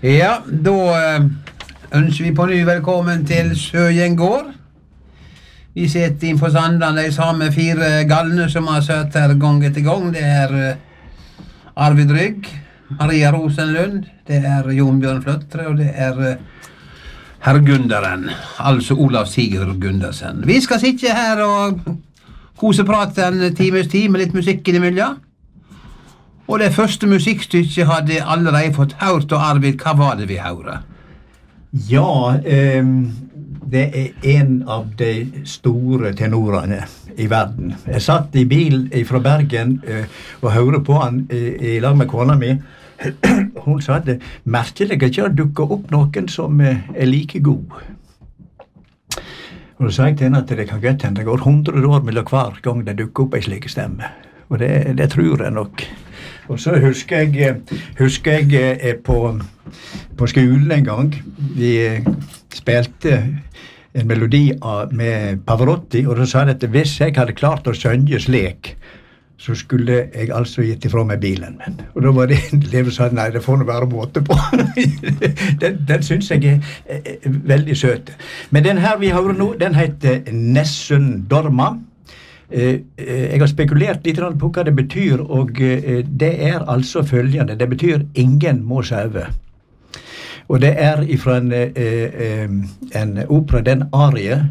Ja, då ønsker vi på ny velkommen til Søjen gård. Vi sitter inn på Sandane, de samme 4 galne som har søtt her gang etter gang. Det Arvid Rygg, Maria Rosenlund, det Jon Bjørn Fløttre, og det herr Gunderen, altså Olav Sigurd Gundersen. Vi skal sitte her og koseprate en times tid med litt musikk innimellom. Og det første musikkstykket hadde allerede fått hørt, og Arvid, hva var det vi hørte? Ja, det en av de store tenorene i verden. Jeg satt i bil fra Bergen og hørte på han i lag med kona mi. Hun sa at det merkelig ikke har dukket opp noen som like god. Og så sa jeg til henne at det kan godt hende det går 100 år mellom hver gang det dukker opp en slik stemme. Og det tror jeg nok. Og så husker jeg på skolen en gang, vi spilte en melodi med Pavarotti, og da sa jeg at hvis jeg hadde klart å synge slik, så skulle jeg altså gitt ifra meg bilen min. Og da var det en elev som sa, nei, det får nå være måte på. den synes jeg veldig søt. Men den her vi hører nå, den heter Nessun Dorma. Jeg har spekulert litt på hva det betyr, og det altså følgende. Det betyr ingen må sove. Og det ifra en opera, den arie,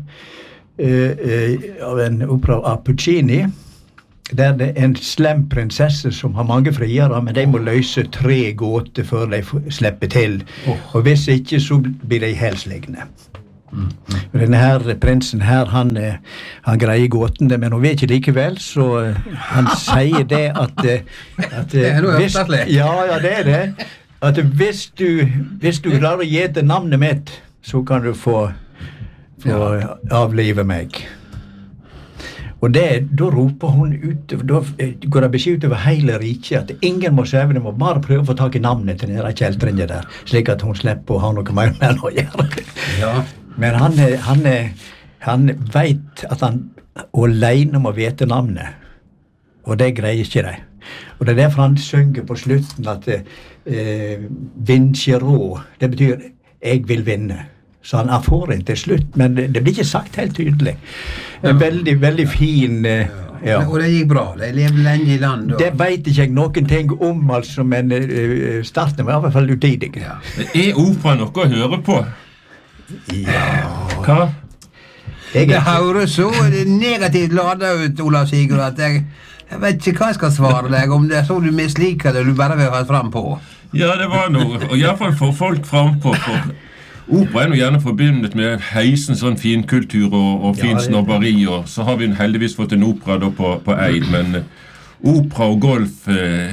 av en opera av Puccini, der det en slem prinsesse som har mange friere, men de må løse 3 gåter før de slipper til. Og hvis ikke, så blir de helsliggende. Og denne her prinsen her, han greier gåtene, men hun vet ikke likevel, så han sier det at det noe opptattelig. Ja, det det. At hvis du klarer å gjete navnet mitt, så kan du få avlive meg. Og da roper hun ut, da går det beskjed utover hele riket, at ingen må søve, de må bare prøve å få tak i navnet til denne kjeltrinje der, slik at hun slipper å ha noe mer med å gjøre. Ja. Men han vet at han alene må vite navnet, og det greier ikke de. Og det derfor han synger på slutten at «Vincero», det betyr «jeg vil vinne». Så han får det til slutt, men det blir ikke sagt helt tydelig. En veldig, veldig fin... Ja. Og det gikk bra, det levde lenge i land. Det vet ikke jeg noen ting om, altså, men starten var i hvert fall utidig. Ja. Opera noe å høre på? Ja. Hva? Det høres så negativt ladet ut, Olav Sigurd, at jeg vet ikke hva jeg skal svare deg om det, så du misliker det, du bare vil ha et frem på. Ja, det var noe, og i hvert fall for folk frem på, opera jo gjerne forbundet med heisen sånn finkultur og fin snobberi, og så har vi heldigvis fått en opera da på Eid, men opera og golf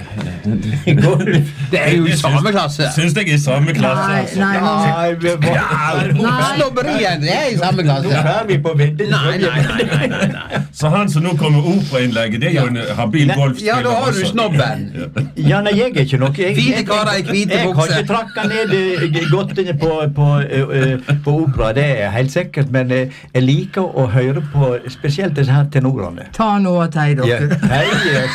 det jo i samme klasse. Synes jeg i samme klasse? Nei. Snobberien, det i samme klasse. Nå er vi på vidden. Nei. Så han som nå kommer med opera-innlegget, det jo en habil golfspiller. Ja, da har du snobben. Ja, nei, jeg ikke noe. Hvite karer i hvite bukser. Jeg har ikke trakket ned godtene på opera, det helt sikkert, men jeg liker å høre på spesielt disse her tenorene. Ta noe til dere. Hei,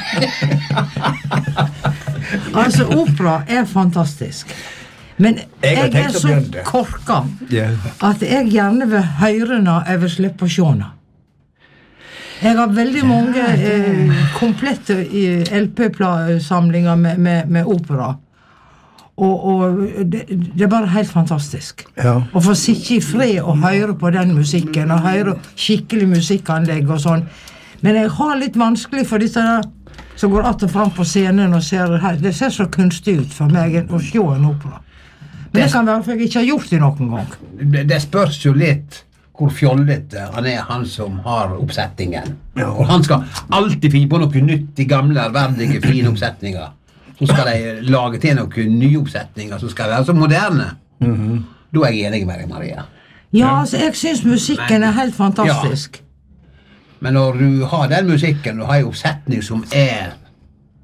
altså, opera fantastisk. Men jeg så korka at jeg gjerne vil høre når jeg vil slippe å se den. Jeg har veldig mange komplette LP-samlinger med opera. Og det bare helt fantastisk. Å få sitte i fred og høre på den musikken, og høre skikkelig musikkanlegg og sånn. Men jeg har litt vanskelig for disse der som går att og fram på scenen og ser det ser så kunstig ut for meg å se en opera. Men det kan være for jeg ikke har gjort det noen gang. Det spørs jo litt hvor fjollete han som har oppsettingen. Og han skal alltid finne på noe nytt i gamle, ærverdige, fine oppsetninger. Så skal de lage til noen nye oppsetninger som skal være så moderne. Da jeg enig med deg, Maria. Ja, altså, jeg synes musikken helt fantastisk. Ja. Men når du har den musikken, du har en oppsetning som Ja,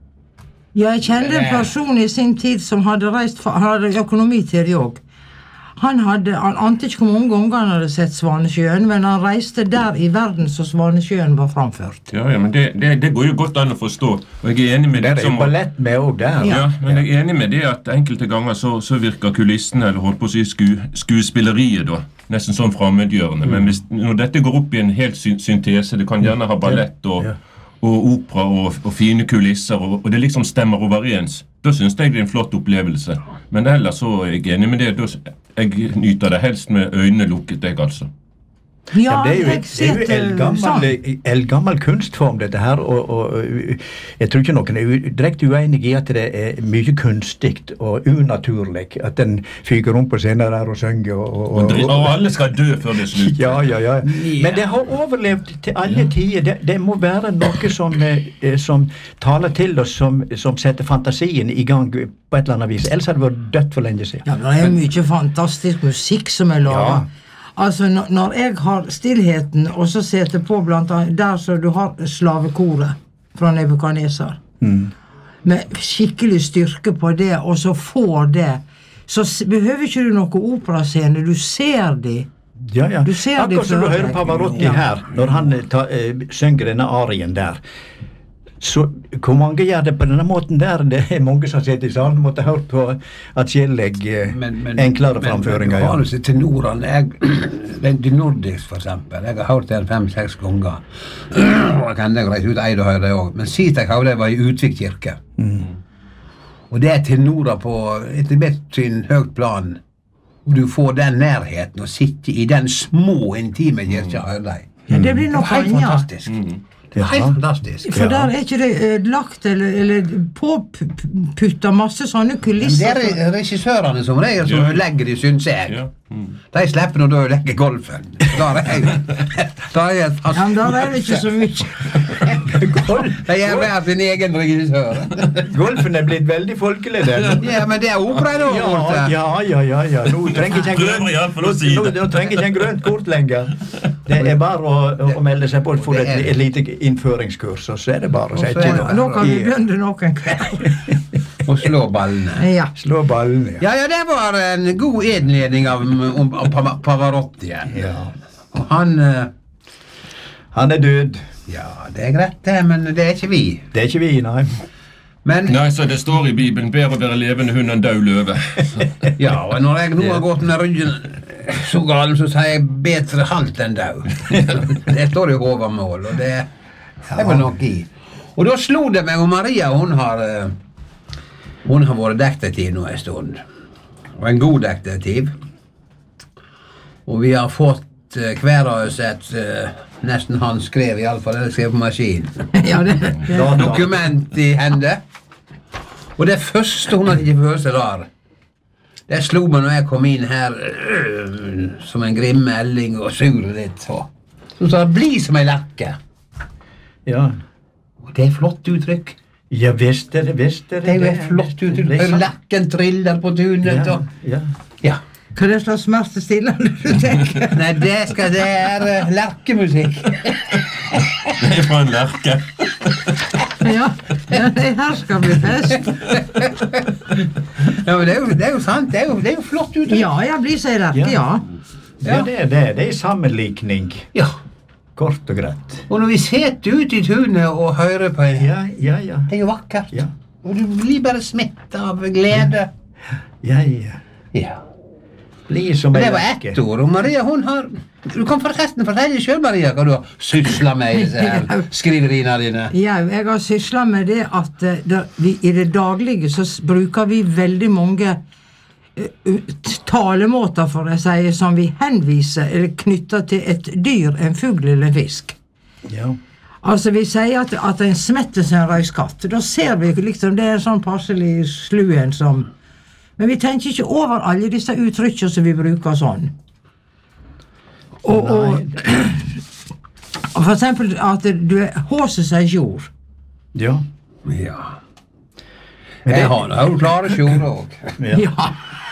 jeg kjente en person i sin tid som hadde reist, han hadde økonomi til det også. Han ante ikke hvor mange ganger han hadde sett Svanesjøen, men han reiste der I verden så Svanesjøen var framført. Ja, men det går jo godt an å forstå. Og jeg enig med det som... ballett med også der. Ja, men jeg enig med det at enkelte ganger så virker kulissene, eller holdt på å si skuespilleriet da, nesten sånn fremmedgjørende. Men når dette går opp I en helt syntese, det kan gjerne ha ballett og opera og fine kulisser, og det liksom stemmer overens, da synes jeg det en flott opplevelse. Men ellers så jeg enig med det, jeg nyter det helst med øynene lukket, jeg altså. Ja, det jo eldgammel kunstform dette her, og jeg tror ikke noen direkte uenig I at det mye kunstigt og unaturlig, at den fyker rundt på scenen der og synger og alle skal dø før det slutt. Ja. Men det har overlevd til alle tider. Det må være noe som taler til oss, som setter fantasien I gang på et eller annet vis. Ellers hadde det vært dødt for lenge siden. Ja, men det mye fantastisk musikk som laget. Altså, når jeg har stillheten, og så setter på blant annet, der så du har slavekoret fra Nebuchadnezzar, med skikkelig styrke på det, og så får det, så behøver ikke du noe operascene, du ser det. Ja. Du ser akkurat som du hører Pavarotti her, når han synger denne arien der. Så hvor mange gjør det på denne måten der? Det mange som sitter I salen, måtte ha hørt på atskillig enklere framføringer. Men har du sett tenorene, de nordisk for eksempel, jeg har hørt det 5-6 ganger, og jeg kan reise ut Eid og høre det også, men sist jeg hørte det var I Utvik kirke. Og det tenorer på et mitt høyt plan, hvor du får den nærheten og sitter I den små, intime kirke og hører deg. Ja, det blir noe helt fantastisk. Det helt fantastisk. For der ikke det ødelagt eller påputta masse sånne kulisser. Men det regissørene som regel som legger I synes jeg. De slipper når du legger golfen. Der jeg men der det ikke så mye. De hver sin egen regissør. Golfen blitt veldig folkelig der. Ja, men det opera da. Ja. Nå trenger ikke en grønt kort lenger. Det bare å melde seg på for et lite innføringskurs, og så det bare å si til. Nå kan vi begynne noen kveld. Og slå ballene. Ja. Slå ballene, ja. Ja, det var en god innledning av Pavarotti. Ja. Og han død. Ja, det greit det, men det ikke vi. Det ikke vi, nei. Men, nei, så det står I Bibelen, bedre å være levende hund enn død løve. Ja, og når jeg nå har gått med ryggen så galen, så sier jeg bedre halvt enn død. Det står I overmål, og det var nok I. Og da slo det meg, og Maria, hun har vært detektiv nå en stund. Og en god detektiv. Og vi har fått hver av oss et nesten han skrev I alle fall, eller skrev på maskin. Ja, det. Dokument I hende. Og det første hun hadde ikke følelse rar. Det slo meg når jeg kom inn her som en grimmelding og sur litt. Så sa bli som en lerke. Ja. Og det flott uttrykk. Ja, visst det. Det jo flott uttrykk. Lerken triller på tunet. Ja. Hva det slags smertestillende du tenker? Nei, det lerkemusikk. Det fra en lerke. Ja, det her skal bli fest. Ja, men det jo sant. Det jo flott uttrykk. Ja, jeg blir så lerke, ja. Ja, det sammenlikning. Ja. Kort og greit. Og når vi sitter ute I tunet og hører på ja. Det jo vakkert. Ja. Og du blir bare smittet av glede. Ja. Blir som men det var ett ord, og Maria, hun har... Du kan forresten fortelle selv, Maria, hva du har syslet med I disse her skriveriene dine. Ja, jeg har syslet med det at I det daglige så bruker vi veldig mange talemåter, for å si, som vi henviser eller knytter til et dyr, en fugl eller en fisk. Ja. Altså, vi sier at en smetter seg en røyskatt. Da ser vi liksom, det en sånn passelig sluen som... Men vi tenker ikke over alle disse uttrykkene som vi bruker sånn. Og for eksempel at du håser seg jord. Ja. Jeg har jo klare sjord også. Ja.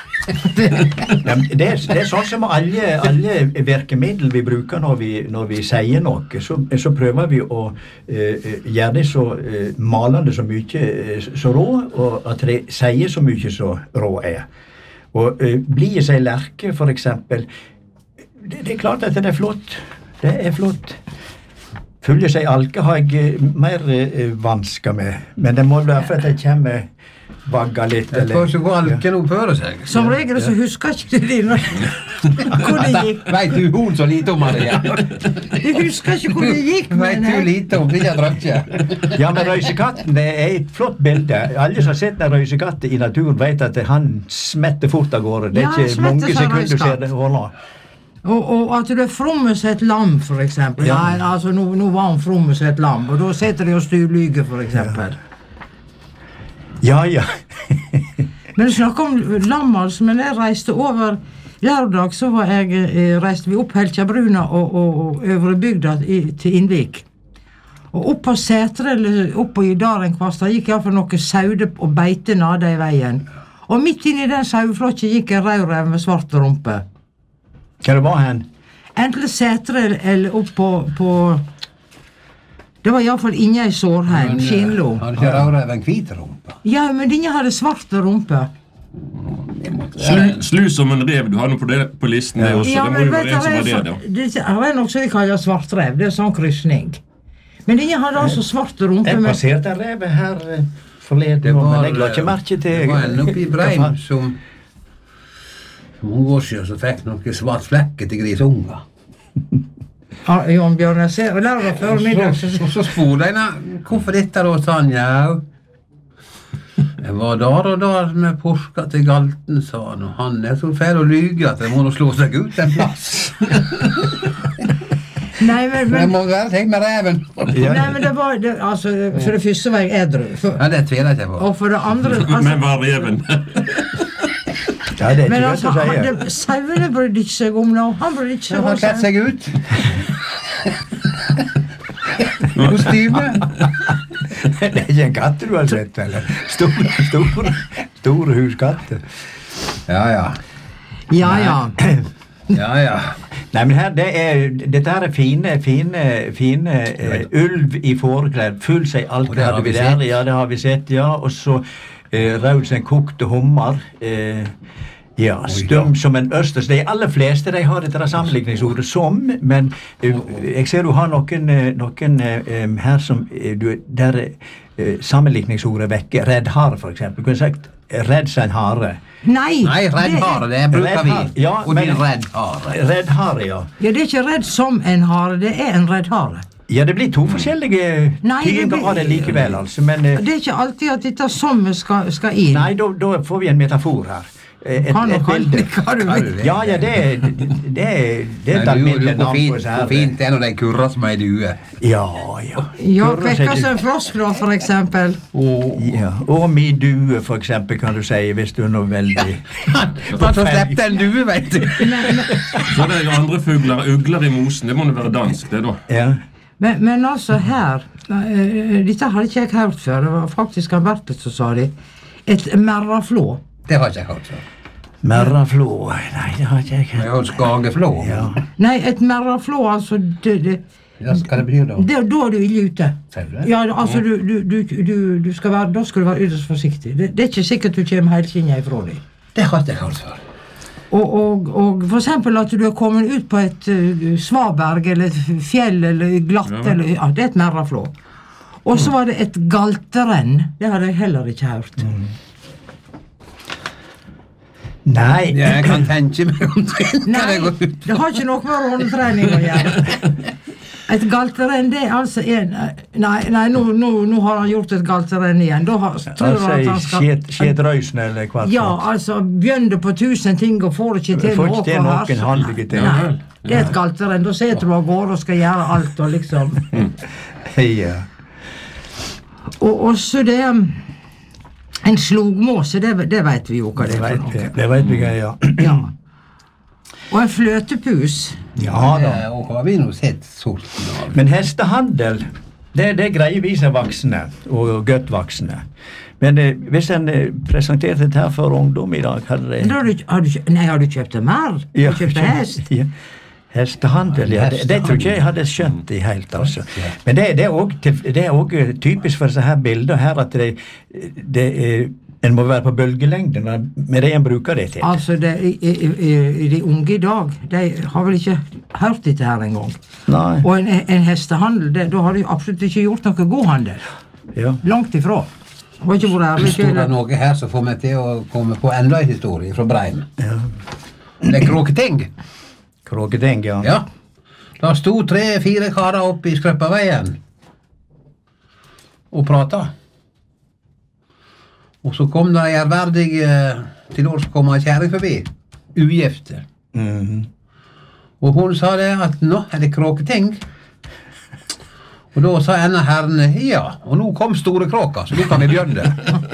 Det sånn som alle virkemiddel vi bruker når vi sier noe, så prøver vi å gjøre det så malende så mye så rå, og at det sier så mye så rå Og blir seg lerke, for eksempel, det klart at det flott. Det flott. Følger seg alke har jeg mer vansker med, men det må være for at jeg kommer vagga litt. Jeg tror ikke hvor alken oppfører seg. Som regel så husker ikke du dine hvor det gikk. Vet du hun så lite om Maria? Du husker ikke hvor det gikk, Vet du lite om det jeg drakk ikke? Ja, men røysekatten det et flott bilde. Alle som har sett en røysekatt i naturen vet at han smetter fort av gårde. Det ikke mange sekunder du ser det holde. Og at du frommer seg et lam, for eksempel. Ja. Nei, altså, nå var han frommer seg et lam, og da setter de og styrlyger, for eksempel. Ja. Men du snakker om lam, altså, men jeg reiste over lørdag, så reiste vi opp Helkjabruna og øvre bygda til Innvik. Og opp på Sætre, eller opp på Idarenkvast, da gikk jeg for noen saude og beite nade i veien. Og midt inn i den sauflokket gikk en rødrev med svart rumpe. Hva det var hen? Enten Sætre eller opp på det var i hvert fall inne i Sårheim, Kinlo. Hadde ikke rødrev en hvit rumpe? Ja, men denne hadde svart rumpe. Slu som en rev, du har noe på listen det også. Ja, det må men jo være en som har det. Det er nok så de kaller svart rev, det sånn kryssning. Men denne hadde altså svart rumpe. Jeg passerte en rev her forleden, men jeg la ikke merke til. Det var en oppe i Breim som mange år siden så fikk noen svart flekker til grisunger. Jon Bjørn, jeg ser, og lærer før middag. Og så spor de hvorfor dette da, sa han, ja. Jeg var der og der med porska til galten, sa han, og han så fæl å lyge at jeg må slå seg ut en plass. Nei, men jeg må være tenkt med reven. Nei, men det var, altså, for det første var jeg edru. Ja, det tviler jeg ikke på. Og for det andre, altså, men var reven? Ja, det men ikke altså, sauene brydde ikke seg om nå. Han brydde ikke seg om han kledd seg ut. Kostyme. Det ikke en katt du har sett, eller? Store huskatter. Ja. Ja. Nei, men her, dette her fine ulv i forekledd. Full seg alt det hadde vi der. Ja, det har vi sett, ja. Og så raud seg en kokte hummer. Ja, stum som en østers. De aller fleste de har dette sammenligningsordet som, men jeg ser du har noen her som der sammenligningsordet vekker. Reddhare, for eksempel. Du kunne sagt redd seg en hare. Nei, reddhare, det bruker vi. Ja, og din reddhare. Reddhare, ja. Ja, det er ikke redd som en hare, det er en reddhare. Ja, det blir to forskjellige typer av det likevel, altså, men det er ikke alltid at dette som skal inn. Nei, da får vi en metafor her. Et bilde. Ja, det er et alminnelig navn på seg. Hvor fint det er når de kurrer som ei due. Ja. Ja, kvekker som en frosk da, for eksempel. Og min due, for eksempel, kan du si, hvis du er noe veldig... For så sleppte en due, vet du. Så det er andre fugler, ugler i mosen, det må det være dansk, det da. Ja. Men altså her, dette hadde ikke jeg hørt før, det var faktisk han Bertet som sa det, et merraflå. Det har ikke jeg hørt før. Merraflå, nei, det har ikke jeg hørt. Jeg har skageflå. Ja. Nei, et merraflå, altså, Ja, hva det betyr da? Da er du ille ute. Ser du det? Ja, altså, du skal være, da skal du være ytterst forsiktig. Det er ikke sikkert du kommer helskinnet ifra deg. Det har ikke jeg hørt før. Og for eksempel at du er kommet ut på et svaberg, eller et fjell, eller glatt, eller, ja, det er et merraflå. Og så var det et galterenn, det hadde jeg heller ikke hørt. Nei. Jeg kan tenke meg om det går ut. Det har ikke noe med rådetrening å gjøre. Et galterenn, det er altså en... Nei, nå har han gjort et galterenn igjen. Da tror jeg at han skal... Skjetrøysen eller hva? Ja, altså, begynner på 1000 ting og får ikke til noe. Får ikke til noen handlige ting. Nei, det er et galterenn. Da setter du av gårde og skal gjøre alt og liksom... Ja. Og så det... En slogmåse, det vet vi jo hva det er. Det vet vi, ja. Og en fløtepus. Ja da. Og har vi nå sett sorten av. Men hestehandel, det greier vi seg voksne, og godt voksne. Men hvis en presenterte dette her for ungdom i dag, hadde det... Har du kjøpt det mer? Har du kjøpt hest? Ja. Hestehandel, ja, det tror ikke jeg hadde skjønt i helt, altså. Men det er også typisk for disse her bilder her, at det En må være på bølgelengden med det en bruker det til. Altså, de unge i dag, de har vel ikke hørt dette her en gang. Nei. Og en hestehandel, da har de absolutt ikke gjort noe god handel. Ja. Langt ifra. Det var ikke vært ærlig. Står det noe her som får meg til å komme på enda en historie fra Breim. Ja. Det Kråketing. Kråketing, ja. Ja. Da sto 3-4 karer oppe i Skrøppaveien og prata. Og så kom det en ærverdig til år så kom en kjæring forbi. Ugifte. Og hun sa det at nå det Kråketing. Og da sa en av herrene, ja, og nå kom store kråka, så nå kan vi begynne.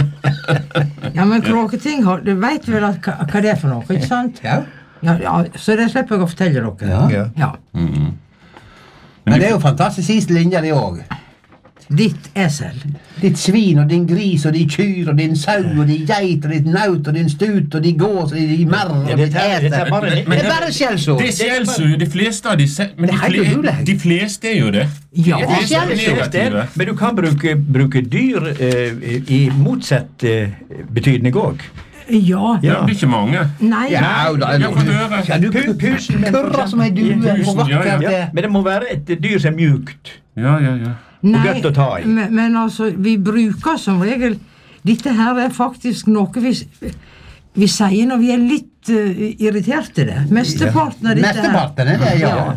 Ja, men Kråketing, du vet vel hva det for noe, ikke sant? Ja. Ja, så det slipper jeg å fortelle dere. Ja. Ja. Men det jo fantastisk siste linje det også. Ditt esel. Ditt svin og din gris og din kyr og din sau og din geit og ditt naut og din stut og din gås og din merr og ditt det eter. bare- Det bare skjellsord. Det er skjellsord, de fleste av de men Det er helt utrolig. de fleste er jo det. Ja. De fleste er negative. Men du kan bruke dyr i motsatt betydning også. Ja. Ja, det er ikke mange. Nei. Ja, da Jeg får høre. Ja, du Pusen, men- kurrer som ei due Pusen, og vakkert ja, det. Men det må være et dyr som er mjukt. Ja. Nei, godt å ta i. Men altså, vi bruker som regel dette her er faktisk noe vi sier når vi er litt irriterte det. Mesteparten av dette her. Mesteparten er det, ja.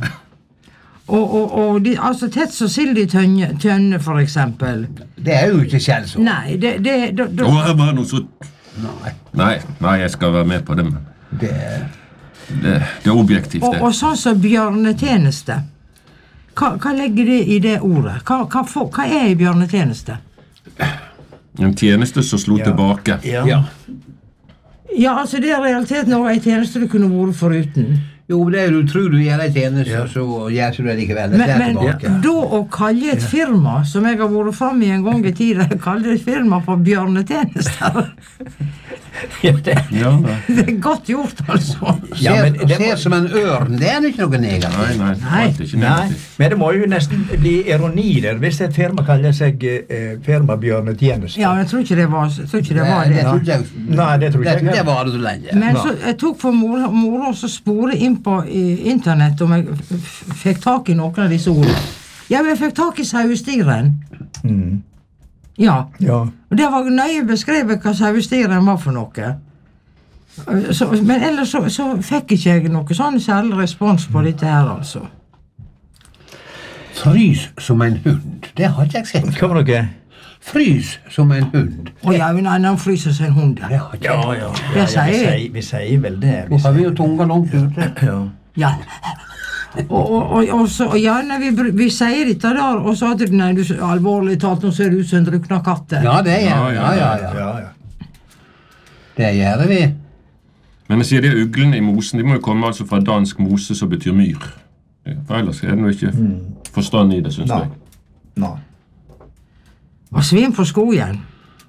Og altså tett så sild i tønne, for eksempel. Det er jo ikke skjellsord. Nei, det Å, her var noe så... Nei, Nei, jeg skal være med på det, men det det er objektivt, det. og sånn som bjørnetjeneste. Hva legger det i det ordet? Hva er i bjørnetjeneste? En tjeneste som slo tilbake. Ja. Ja, altså det er realiteten også en tjeneste du kunne vært foruten. Jo, det er jo, du tror du gjør en tjeneste, så gjør ikke du det likevel. Det er Men tilbake. da å kalle et firma, som jeg har vært frem i en gang i tida, kalle et firma for bjørnetjenester. Det er godt gjort, altså. Ja, men det ser som en ørn, det er ikke noe negativt. Nei, alt er ikke Nei, negativt. men det må jo nesten bli ironi der hvis et firma kaller seg firma Bjørnetjeneste. Ja, men jeg tror ikke det var det. Det tror ikke jeg. Nei, det tror ikke jeg. Det var det så lenge. Men så jeg tok for moro og så spore inn på internett om jeg fikk tak i noen av disse ordene. Ja, men jeg fikk tak i sauestiren. Ja. Og det var nøye beskrevet hva sauestiren var for noe. Men ellers så fikk ikke jeg noe sånn særlig respons på dette her, altså. Frys som en hund, det har ikke jeg sett. Hva var det? Frys som en hund. Å ja, men han fryser seg en hund. Det har ikke jeg. Det sier jeg. Vi sier vel det. Nå har vi jo tunga langt ute. Ja. Og så, ja, vi sier dette der, og så hadde du, nei, du alvorlig talt, nå ser det ut som en drukna katte. Ja, det gjør vi. Ja. Det gjør vi. Men jeg sier de uglene i mosen, de må jo komme altså fra dansk mose som betyr myr. For ellers er det noe ikke forstand i det, synes jeg. Nei. Og svin på skogen.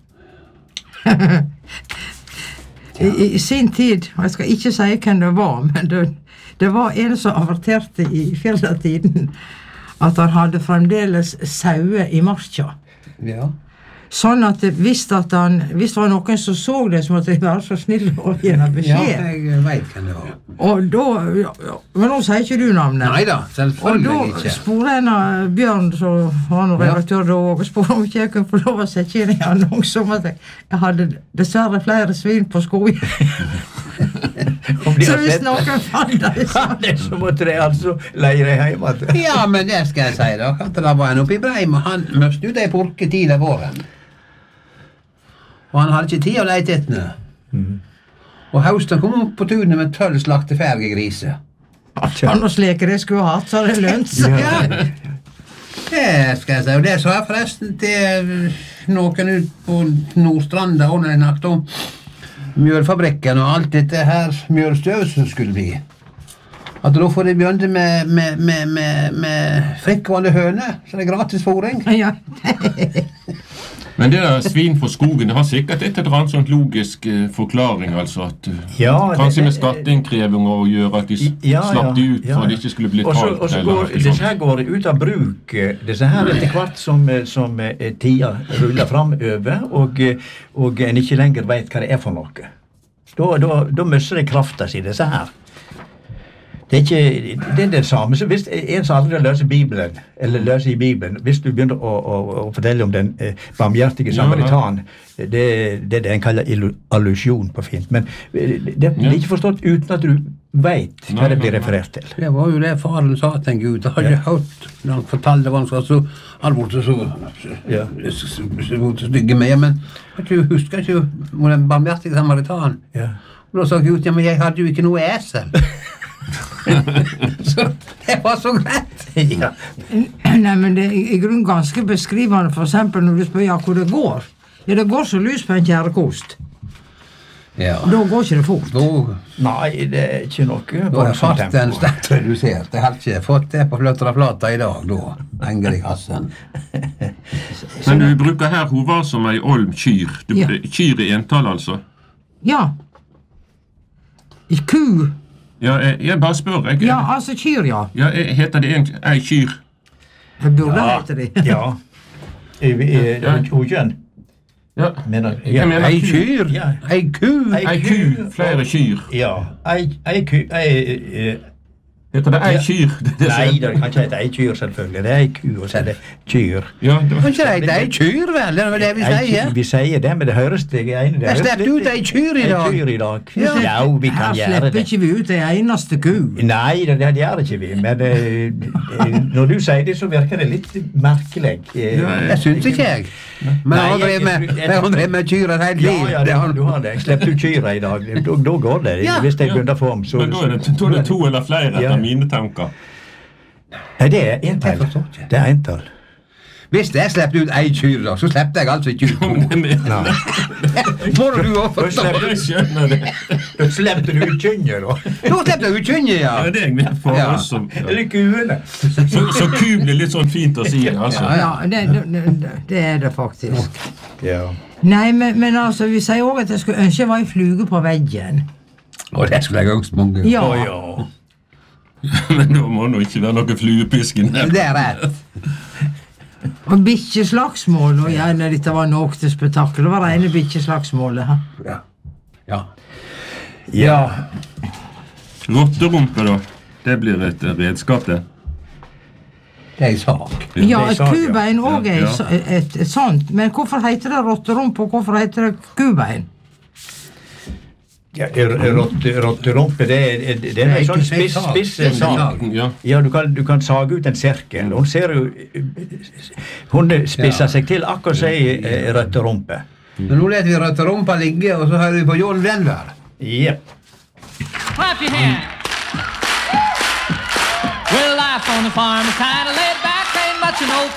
I sin tid, og jeg skal ikke si hvem det var, men det var en som averterte i fjelletiden at han hadde fremdeles saue i marka. Ja. Sånn at hvis det var noen som så det, så måtte de være så snill å gi en beskjed. Ja, jeg vet hvem det var. Og da, men nå sier ikke du navnet. Neida, selvfølgelig Og da ikke. sporet en av Bjørn, som var noen redaktør da, og sporet om ikke jeg kunne få lov å sette inn i annonse om at jeg hadde dessverre flere svin på skogen. Så hvis noen fant det, så måtte de altså leie hjemme. Ja, men det skal jeg si da. At det var en oppe i Breim, og han møste ut ei porke tid av våren. Og han hadde ikke tid å leite etter. Og høsten kom opp på tunet med 12 slakte fergegriser. han og sleker jeg skulle ha hatt, så hadde det lønt seg. Ja. Det skal jeg si. Og det sa jeg forresten til noen ut på Nordstranda og når jeg snakket om mjølfabrikken og alt dette her mjølstøv som skulle bli. At da får de begynne med frittgående høne, så det er gratis fôring. Ja. Men det der svin fra skogen, det har sikkert et eller annet sånn logisk forklaring, altså at kanskje med skatteinnkreving å gjøre at de slapp de ut for at de ikke skulle bli talt. Og så går disse her går ut av bruk, disse her etter hvert som tida ruller fremover, og en ikke lenger vet hva det for noe. Da mister det krafta si, disse her. Det er det samme. Så hvis en som aldri leser Bibelen, eller leser i Bibelen, hvis du begynner å fortelle om den barmhjertige samaritan, det er det en kaller allusjon på fint. Men det blir ikke forstått uten at du vet hva det blir referert til. Det var jo det faren sa til en Gud. Jeg hadde hørt når han fortalte hva han sa, så han ble så stygge med, men jeg husker ikke om den barmhjertige samaritan. Og da sa Gud, ja, men jeg hadde jo ikke noe esel. Så det var så greit. Nei, men det er i grunn ganske beskrivende, for eksempel når du spør hvor det går. Ja, det går så lys på en kjærekost. Da går ikke det fort. Nei, det er ikke noe. Da har farten sterkt redusert. Jeg har ikke fått det på Fløtteraflata i dag, da henger det i kassen. Men du bruker her hova som ei olm kyr. Kyr i entall, altså? Ja. Ku. Ja, jeg bare spør. Ja, altså kyr, ja. Ja, heter det ei kyr? Det burde hete det. Ja. Okjønn. Ja. Ei kyr, ei ku. Ei ku, flere kyr. Ja, ei ku, Heter det ei kyr? Nei, det kan ikke hete ei kyr, selvfølgelig. Det er ei ku, og så er det kyr. Ja, det var ikke det ei kyr, vel? Det var det vi sier. Vi sier det, men det høres det ene. Jeg slipper ut ei kyr i dag. Ei kyr i dag. Ja, vi kan gjøre det. Her slipper ikke vi ut ei eneste ku. Nei, det gjør ikke vi. Men når du sier det, så virker det litt merkelig. Jeg synes ikke jeg. Men jeg har drevet med kyr et helt liv. Ja, du har det. Jeg slipper ut kyra i dag. Da går det, hvis jeg begynner å få om. Men da er det to eller flere etter mine tanker. Nei, det er entall. Det er entall. Hvis jeg slipper ut ei kyr da, så slipper jeg altså ikke ut. Får du å forstå? Jeg skjønner det. Da slipper du ut kynje, da. Da slipper jeg ut kynje, ja. Ja, det er jeg med for også. Eller kuene. Så ku blir litt sånn fint å si, altså. Ja, det er det faktisk. Ja. Nei, men altså, vi sier også at jeg skulle ønske jeg var en fluge på veggen. Og det skulle jeg også mange. Ja. Men da må det ikke være noe fluepisken her. Det er rett. Og bikkjeslagsmål, og gjerne dette var nok til spetakkel. Det var rene bikkjeslagsmålet. Ja. Rotterumpe da, det blir et redskap det. Det er en sak. Ja, et kubein også er et sånt. Men hvorfor heter det rotterumpe, og hvorfor heter det kubein? Ja, rotterumpe, det er en sånn spiss sag. Ja, du kan sage ut en sirkel. Hun ser jo, hun spisser seg til akkurat seg rotterumpe. Men nå leter vi rotterumpa ligge, og så hører vi på Jon Blendvær. Jep. Clap your hands. Well, life on the farm is kind of laid back, ain't much an old